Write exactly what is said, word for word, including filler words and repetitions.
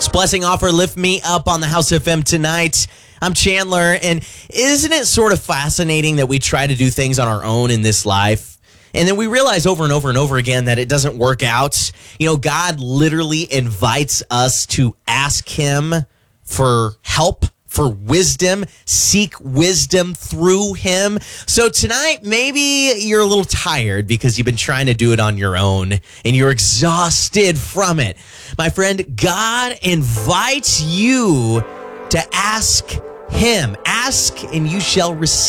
Blessing Offer, Lift Me Up on the House F M tonight. I'm Chandler, and isn't it sort of fascinating that we try to do things on our own in this life, and then we realize over and over and over again that it doesn't work out? You know, God literally invites us to ask Him for help, for wisdom, seek wisdom through Him. So tonight, maybe you're a little tired because you've been trying to do it on your own and you're exhausted from it. My friend, God invites you to ask Him. Ask and you shall receive.